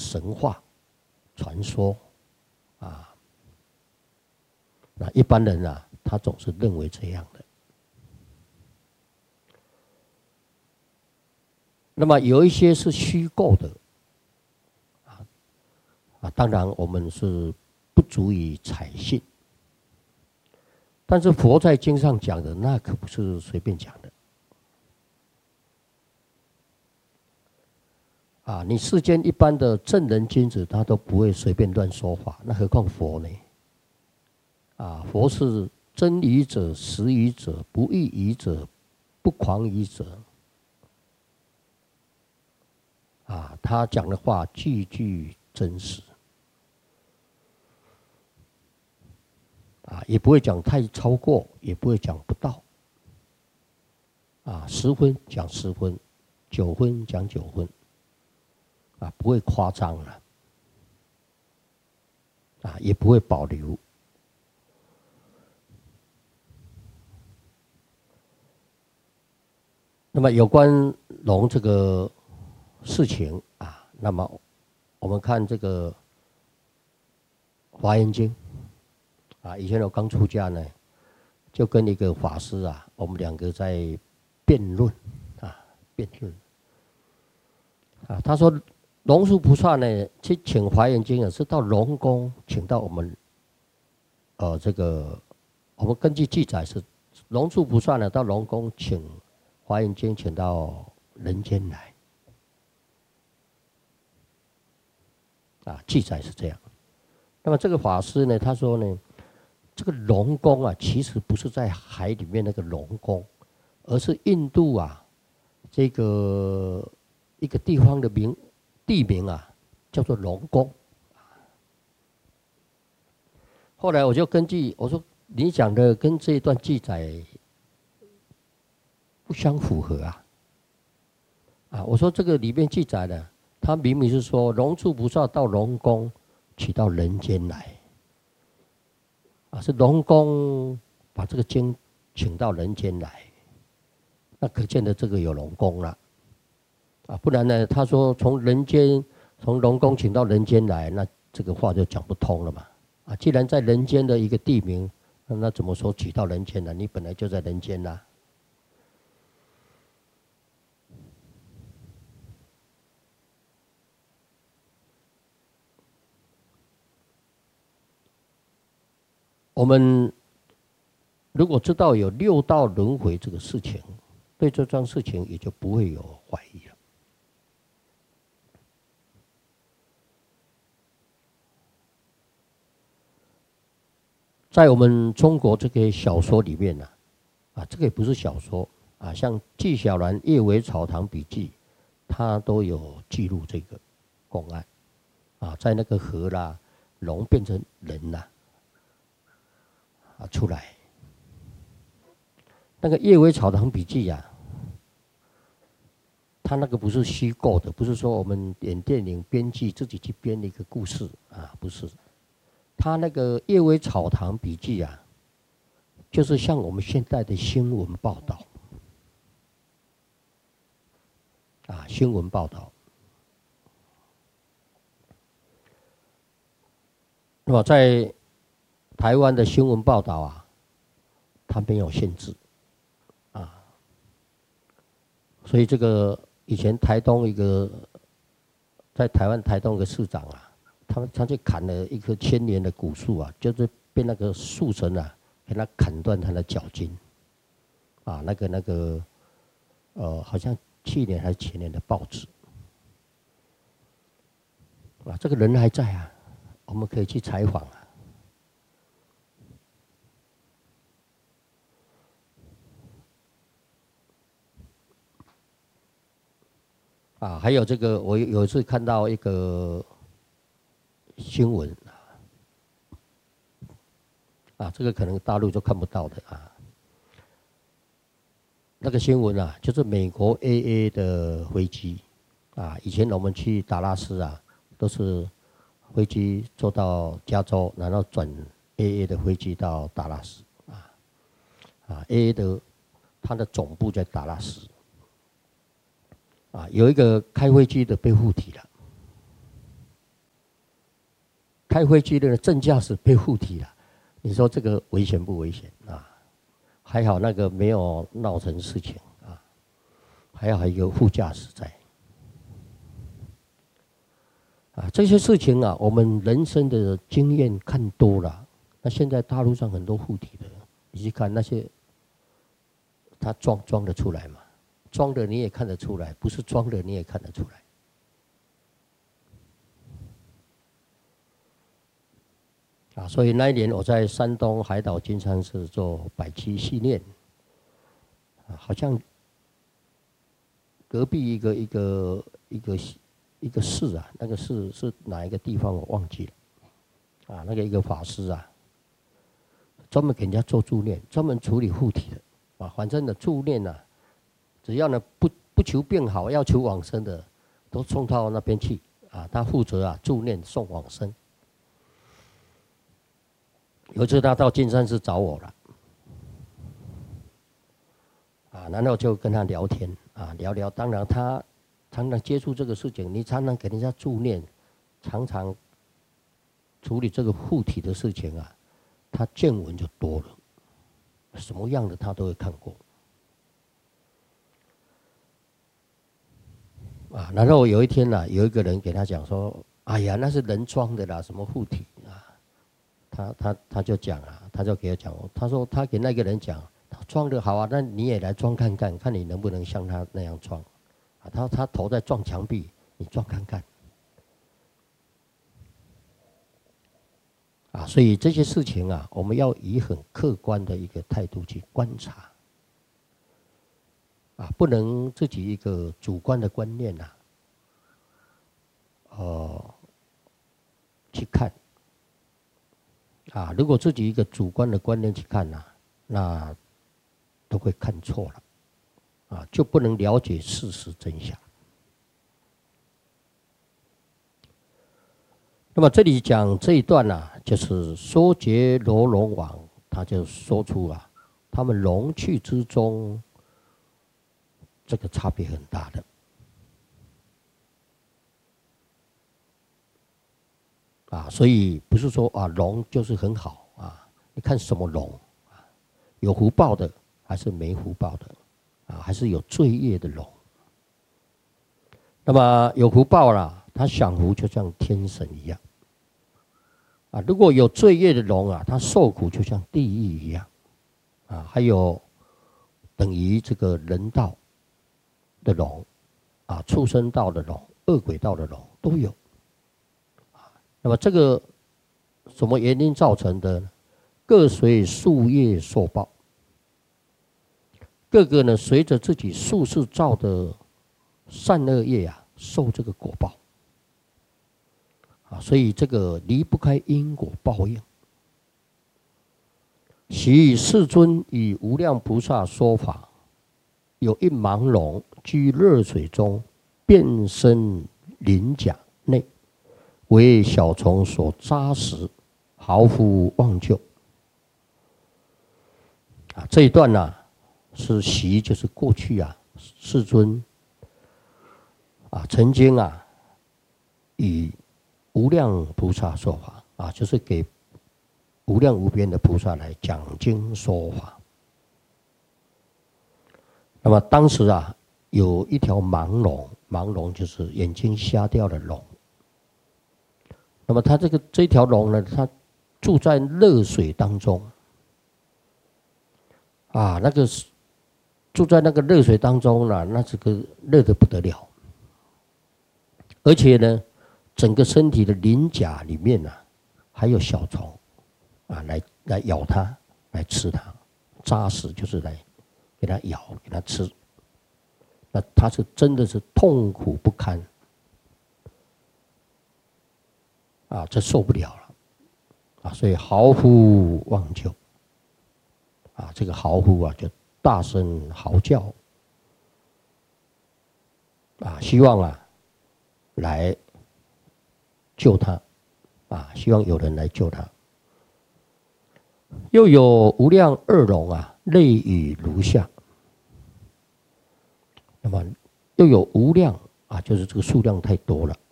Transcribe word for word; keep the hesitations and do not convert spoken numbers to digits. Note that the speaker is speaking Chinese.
神话、传说啊。那一般人啊，他总是认为这样的。那么有一些是虚构的，啊啊，当然我们是不足以采信。但是佛在经上讲的，那可不是随便讲的。啊，你世间一般的正人君子，他都不会随便乱说话，那何况佛呢？啊，佛是真语者、实语者、不异语者、不诳语者。啊，他讲的话句句真实。啊，也不会讲太超过，也不会讲不到。啊，十分讲十分，九分讲九分。啊，不会夸张了。啊，也不会保留。那么有关龙这个事情啊，那么我们看这个《华严经》啊，以前我刚出家呢，就跟一个法师啊，我们两个在辩论啊，辩论啊，他说龙树菩萨呢去请《华严经》也是到龙宫请到我们，呃，这个我们根据记载是龙树菩萨呢到龙宫请。华严经请到人间来，啊，记载是这样。那么这个法师呢，他说呢，这个龙宫啊，其实不是在海里面那个龙宫，而是印度啊，这个一个地方的名地名啊，叫做龙宫。后来我就根据我说你讲的跟这一段记载不相符合啊！啊，我说这个里面记载的，他明明是说龙树菩萨到龙宫取到人间来，啊，是龙宫把这个经请到人间来，那可见的这个有龙宫了，啊，不然呢，他说从人间从龙宫请到人间来，那这个话就讲不通了嘛！啊，既然在人间的一个地名，那怎么说取到人间了？你本来就在人间啦。我们如果知道有六道轮回这个事情，对这桩事情也就不会有怀疑了。在我们中国这个小说里面呢、啊，啊，这个也不是小说啊，像纪晓岚《夜尾草堂笔记》，他都有记录这个公案啊，在那个河啦，龙变成人啦。啊，出来，那个《夜尾草堂笔记》啊，他那个不是虚构的，不是说我们演电影编剧自己去编的一个故事啊，不是。他那个《夜尾草堂笔记》啊，就是像我们现在的新闻报道啊，新闻报道。那么在台湾的新闻报道啊，它没有限制，啊，所以这个以前台东一个在台湾台东一个市长啊，他他去砍了一棵千年的古树啊，就是被那个树神啊给他砍断他的脚筋，啊，那个那个呃，好像去年还是前年的报纸，啊，这个人还在啊，我们可以去采访啊。啊，还有这个，我有一次看到一个新闻啊，这个可能大陆就看不到的啊。那个新闻啊，就是美国 A A 的飞机啊，以前我们去达拉斯啊，都是飞机坐到加州，然后转 A A 的飞机到达拉斯啊啊 A A 的它的总部在达拉斯。啊，有一个开飞机的被附体了， 开飞机的正驾驶被附体了，你说这个危险不危险啊？还好那个没有闹成事情啊，还好还有一个副驾驶在。啊，这些事情啊，我们人生的经验看多了。那现在大陆上很多附体的，你去看那些，他装装得出来嘛？装的你也看得出来，不是装的你也看得出来。啊，所以那一年我在山东海岛金山寺做百期系念，啊，好像隔壁一个一个一个一个寺啊，那个寺是哪一个地方我忘记了，啊，那个一个法师啊，专门给人家做助念，专门处理附体的，啊，反正的助念啊，只要呢不不求病好，要求往生的，都送到那边去，啊，他负责啊助念送往生。有一次他到金山寺找我了，啊，然后就跟他聊天啊，聊聊。当然他常常接触这个事情，你常常给人家助念，常常处理这个附体的事情啊，他见闻就多了，什么样的他都会看过。啊，然后有一天呢、啊，有一个人给他讲说：“哎呀，那是人装的啦，什么附体啊？”他他他就讲啊，他就给我讲，他说他给那个人讲，他装的好啊，那你也来装看看，看你能不能像他那样装。啊，他他头在撞墙壁，你撞看看。啊，所以这些事情啊，我们要以很客观的一个态度去观察。啊，不能自己一个主观的观念呐、啊，呃，去看。啊，如果自己一个主观的观念去看呐、啊，那都会看错了，啊，就不能了解事实真相。那么这里讲这一段呢、啊，就是说觉罗龙王，他就说出啊，他们龙趣之中，这个差别很大的。啊，所以不是说啊龙就是很好啊，你看什么龙啊，有福报的还是没福报的啊，还是有罪业的龙。那么有福报啦，他享福就像天神一样啊；如果有罪业的龙啊，他受苦就像地狱一样啊。还有等于这个人道的龙啊，畜生道的龙、恶鬼道的龙都有。那么这个什么原因造成的呢？各随树业受报，各个呢随着自己术士造的善恶业啊，受这个果报啊，所以这个离不开因果报应。其世尊以无量菩萨说法，有一盲龙居热水中，变身鳞甲内。为小虫所扎食，毫不忘救。啊，这一段呢、啊，是习，就是过去啊，世尊啊曾经啊以无量菩萨说法啊，就是给无量无边的菩萨来讲经说法。那么当时啊，有一条盲龙，盲龙就是眼睛瞎掉的龙。那么它这个这条龙呢，它住在热水当中，啊，那个住在那个热水当中呢，那这个热得不得了，而且呢，整个身体的鳞甲里面呢、啊，还有小虫，啊，来来咬它，来吃它，扎食就是来给它咬，给它吃，那它是真的是痛苦不堪。啊，这受不了了，啊，所以毫不忘救，啊，这个毫不啊，就大声嚎叫，啊，希望啊，来救他，啊，希望有人来救他。又有无量恶龙啊，类与如下。那么又有无量啊，就是这个数量太多了。